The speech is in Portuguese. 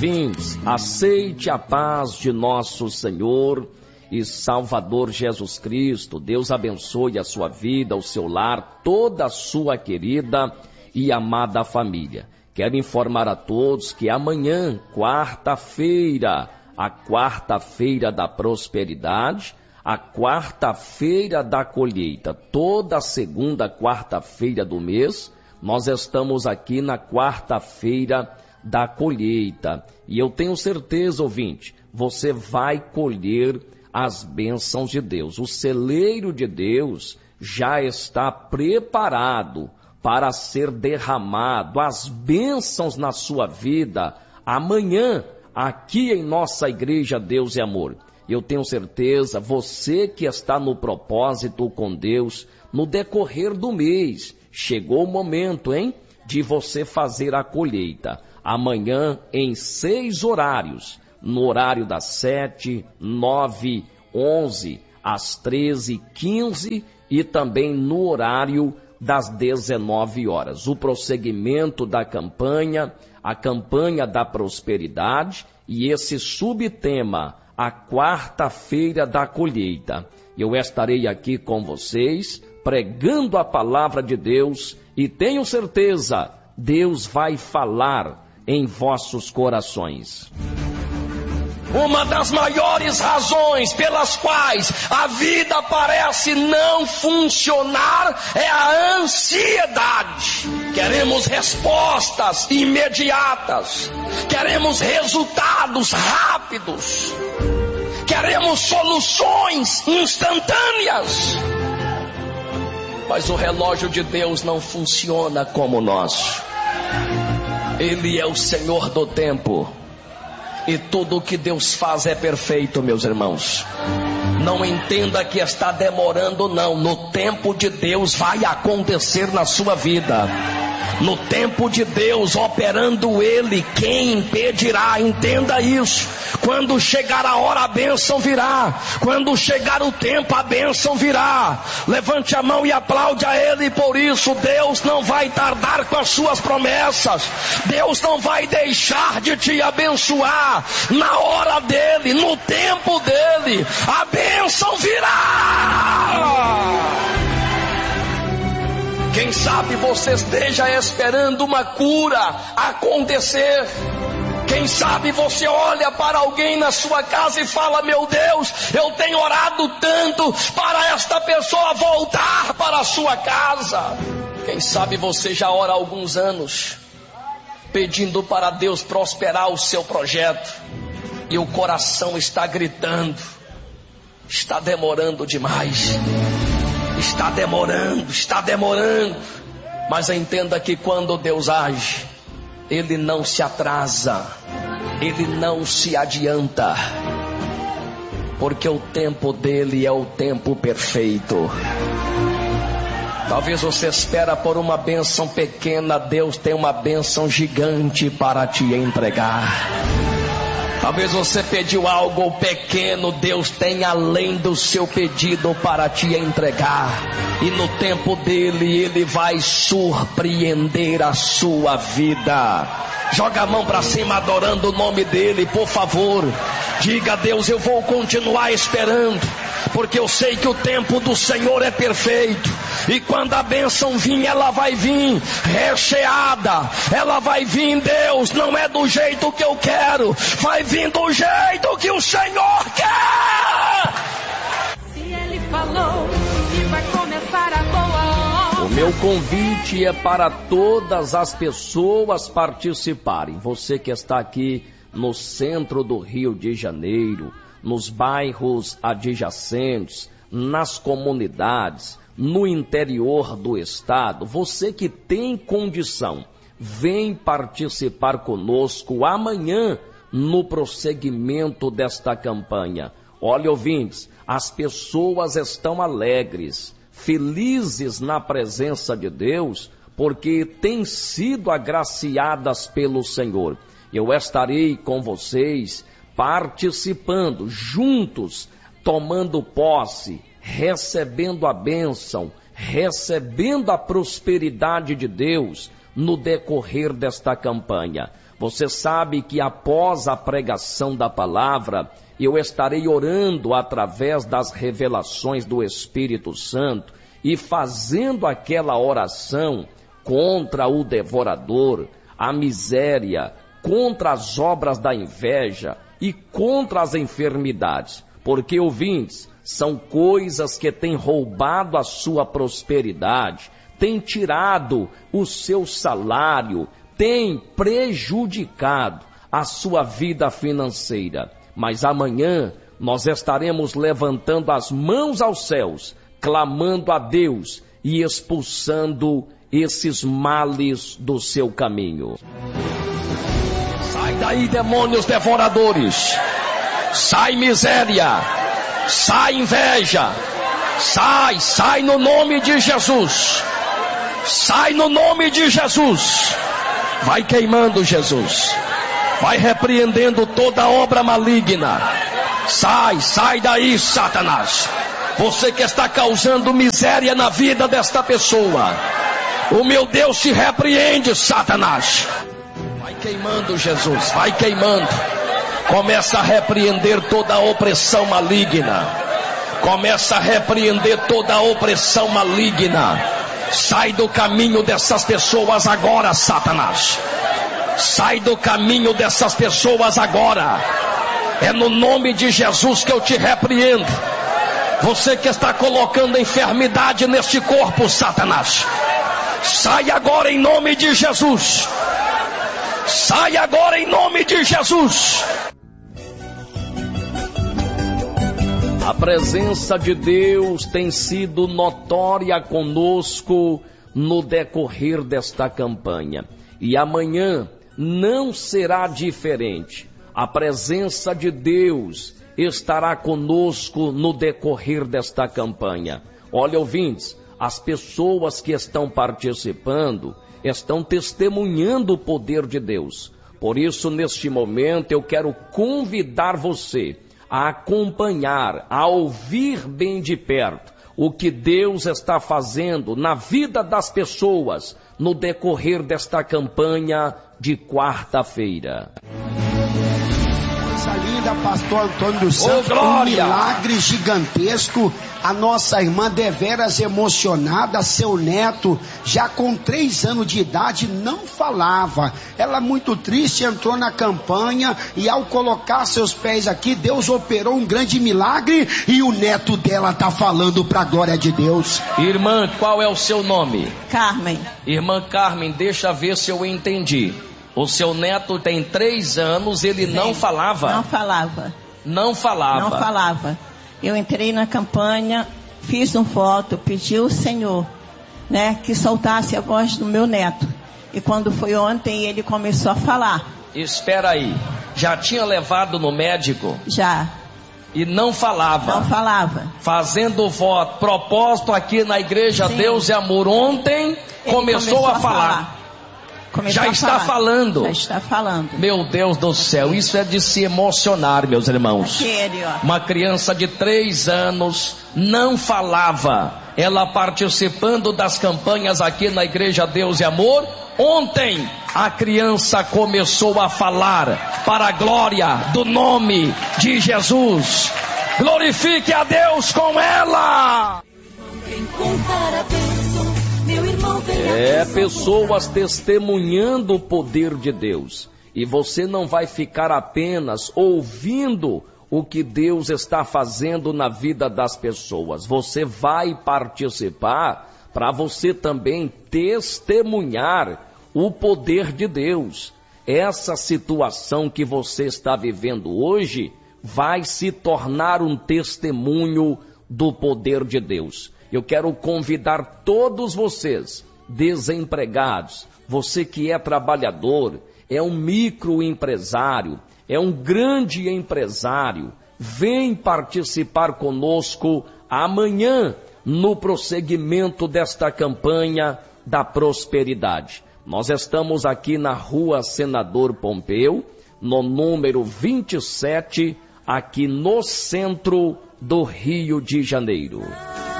ouvintes, aceite a paz de nosso Senhor e Salvador Jesus Cristo. Deus abençoe a sua vida, o seu lar, toda a sua querida e amada família. Quero informar a todos que amanhã, quarta-feira, a quarta-feira da prosperidade, a quarta-feira da colheita, toda a segunda quarta-feira do mês, nós estamos aqui na quarta-feira da colheita. E eu tenho certeza, ouvinte, você vai colher as bênçãos de Deus. O celeiro de Deus já está preparado para ser derramado. As bênçãos na sua vida, amanhã, aqui em nossa igreja Deus é Amor. Eu tenho certeza, você que está no propósito com Deus, no decorrer do mês, chegou o momento, de você fazer a colheita. Amanhã, em 6 horários, no horário das 7, 9, 11, às 13, 15 e também no horário das 19 horas. O prosseguimento da campanha, a campanha da prosperidade e esse subtema, a quarta-feira da colheita. Eu estarei aqui com vocês, pregando a palavra de Deus e tenho certeza, Deus vai falar em vossos corações. Uma das maiores razões pelas quais a vida parece não funcionar é a ansiedade. Queremos respostas imediatas, queremos resultados rápidos, queremos soluções instantâneas. Mas o relógio de Deus não funciona como o nosso. Ele é o Senhor do tempo. E tudo o que Deus faz é perfeito, meus irmãos. Não entenda que está demorando, não. No tempo de Deus vai acontecer na sua vida. No tempo de Deus, operando Ele, quem impedirá? Entenda isso. Quando chegar a hora, a bênção virá. Quando chegar o tempo, a bênção virá. Levante a mão e aplaude a Ele por isso. Deus não vai tardar com as suas promessas. Deus não vai deixar de te abençoar. Na hora dEle, no tempo dEle, a bênção virá. Quem sabe você esteja esperando uma cura acontecer. Quem sabe você olha para alguém na sua casa e fala: meu Deus, eu tenho orado tanto para esta pessoa voltar para a sua casa. Quem sabe você já ora há alguns anos, pedindo para Deus prosperar o seu projeto, e o coração está gritando: está demorando demais. Está demorando. Mas entenda que quando Deus age, Ele não se atrasa, Ele não se adianta, porque o tempo dEle é o tempo perfeito. Talvez você espera por uma bênção pequena, Deus tem uma bênção gigante para te entregar. Talvez você pediu algo pequeno, Deus tem além do seu pedido para te entregar. E no tempo dEle, Ele vai surpreender a sua vida. Joga a mão para cima adorando o nome dEle, por favor. Diga a Deus: eu vou continuar esperando, porque eu sei que o tempo do Senhor é perfeito. E quando a bênção vir, ela vai vir recheada. Ela vai vir, Deus, não é do jeito que eu quero, vai vir do jeito que o Senhor quer. Se Ele falou que vai começar a boa obra. O meu convite é para todas as pessoas participarem. Você que está aqui no centro do Rio de Janeiro, nos bairros adjacentes, nas comunidades, no interior do estado, você que tem condição, vem participar conosco amanhã no prosseguimento desta campanha. Olha, ouvintes, as pessoas estão alegres, felizes na presença de Deus, porque têm sido agraciadas pelo Senhor. Eu estarei com vocês participando, juntos, tomando posse, recebendo a bênção, recebendo a prosperidade de Deus, no decorrer desta campanha. Você sabe que após a pregação da palavra, eu estarei orando através das revelações do Espírito Santo e fazendo aquela oração contra o devorador, a miséria, contra as obras da inveja e contra as enfermidades. Porque, ouvintes, são coisas que têm roubado a sua prosperidade, têm tirado o seu salário, têm prejudicado a sua vida financeira. Mas amanhã nós estaremos levantando as mãos aos céus, clamando a Deus e expulsando esses males do seu caminho. Sai daí, demônios devoradores! Sai miséria! Sai inveja! Sai no nome de Jesus! Sai no nome de Jesus! Vai queimando, Jesus! Vai repreendendo toda obra maligna! Sai daí, Satanás! Você que está causando miséria na vida desta pessoa, o meu Deus te repreende, Satanás! Vai queimando, Jesus, vai queimando. Começa a repreender toda a opressão maligna. Começa a repreender toda a opressão maligna. Sai do caminho dessas pessoas agora, Satanás. Sai do caminho dessas pessoas agora. É no nome de Jesus que eu te repreendo. Você que está colocando enfermidade neste corpo, Satanás, sai agora em nome de Jesus. Sai agora em nome de Jesus. A presença de Deus tem sido notória conosco no decorrer desta campanha. E amanhã não será diferente. A presença de Deus estará conosco no decorrer desta campanha. Olha, ouvintes, as pessoas que estão participando estão testemunhando o poder de Deus. Por isso, neste momento, eu quero convidar você a acompanhar, a ouvir bem de perto o que Deus está fazendo na vida das pessoas no decorrer desta campanha de quarta-feira. Coisa linda, pastor Antônio dos Santos, um milagre gigantesco. A nossa irmã deveras emocionada, seu neto, já com 3 anos de idade, não falava. Ela muito triste, entrou na campanha e ao colocar seus pés aqui, Deus operou um grande milagre e o neto dela está falando para a glória de Deus. Irmã, qual é o seu nome? Carmen. Irmã Carmen, deixa ver se eu entendi. O seu neto tem 3 anos, ele não falava? Não falava. Não falava? Não falava. Eu entrei na campanha, fiz um voto, pedi ao Senhor, que soltasse a voz do meu neto. E quando foi ontem, ele começou a falar. Espera aí, já tinha levado no médico? Já. E não falava? Não falava. Fazendo voto, propósito aqui na Igreja Sim. Deus e Amor, ontem começou a falar. Já está falando. Já está falando. Meu Deus do céu, isso é de se emocionar, meus irmãos. Uma criança de 3 anos não falava. Ela participando das campanhas aqui na Igreja Deus e Amor. Ontem a criança começou a falar para a glória do nome de Jesus. Glorifique a Deus com ela. Pessoas testemunhando o poder de Deus. E você não vai ficar apenas ouvindo o que Deus está fazendo na vida das pessoas. Você vai participar para você também testemunhar o poder de Deus. Essa situação que você está vivendo hoje vai se tornar um testemunho do poder de Deus. Eu quero convidar todos vocês, desempregados, você que é trabalhador, é um microempresário, é um grande empresário, vem participar conosco amanhã no prosseguimento desta campanha da prosperidade. Nós estamos aqui na Rua Senador Pompeu, no número 27, aqui no centro do Rio de Janeiro.